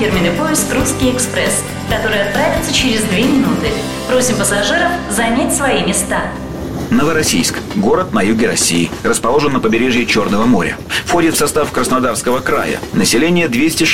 фирменный поезд «Русский экспресс», который отправится через 2 минуты. Просим пассажиров занять свои места. Новороссийск – город на юге России, расположен на побережье Черного моря. Входит в состав Краснодарского края. Население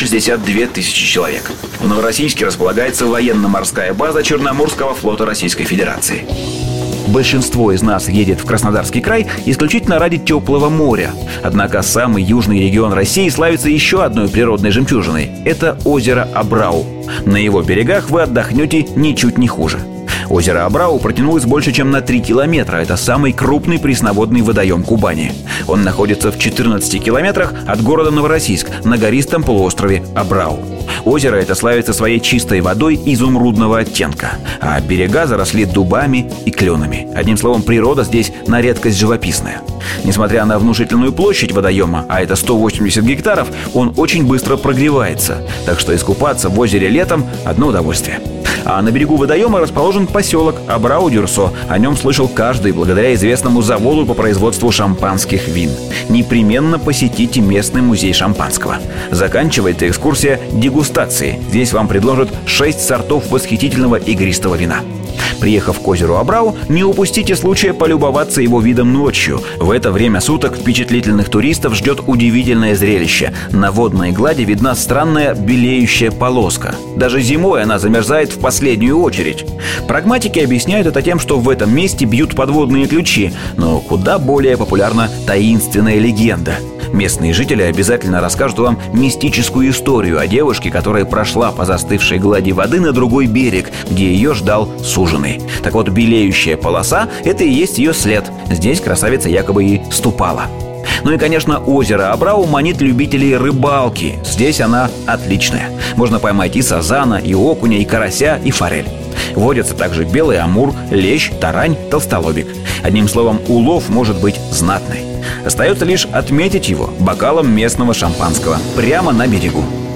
262 тысячи человек. В Новороссийске располагается военно-морская база Черноморского флота Российской Федерации. Большинство из нас едет в Краснодарский край исключительно ради теплого моря. Однако самый южный регион России славится еще одной природной жемчужиной – это озеро Абрау. На его берегах вы отдохнете ничуть не хуже. Озеро Абрау протянулось больше, чем на 3 километра. Это самый крупный пресноводный водоем Кубани. Он находится в 14 километрах от города Новороссийск на гористом полуострове Абрау. Озеро это славится своей чистой водой изумрудного оттенка, а берега заросли дубами и кленами. Одним словом, природа здесь на редкость живописная. Несмотря на внушительную площадь водоема, а это 180 гектаров, он очень быстро прогревается. Так что искупаться в озере летом – одно удовольствие. А на берегу водоема расположен поселок Абрау-Дюрсо. О нем слышал каждый благодаря известному заводу по производству шампанских вин. Непременно посетите местный музей шампанского. Заканчивается экскурсия дегустацией. Здесь вам предложат 6 сортов восхитительного игристого вина. Приехав к озеру Абрау, не упустите случая полюбоваться его видом ночью. В это время суток впечатлительных туристов ждет удивительное зрелище. На водной глади видна странная белеющая полоска. Даже зимой она замерзает в последнюю очередь. Прагматики объясняют это тем, что в этом месте бьют подводные ключи. Но куда более популярна таинственная легенда. Местные жители обязательно расскажут вам мистическую историю о девушке, которая прошла по застывшей глади воды на другой берег, где ее ждал суженый. Так вот, белеющая полоса – это и есть ее след. Здесь красавица якобы и ступала. Ну и, конечно, озеро Абрау манит любителей рыбалки. Здесь она отличная. Можно поймать и сазана, и окуня, и карася, и форель. Водятся также белый амур, лещ, тарань, толстолобик. Одним словом, улов может быть знатный. Остается лишь отметить его бокалом местного шампанского прямо на берегу.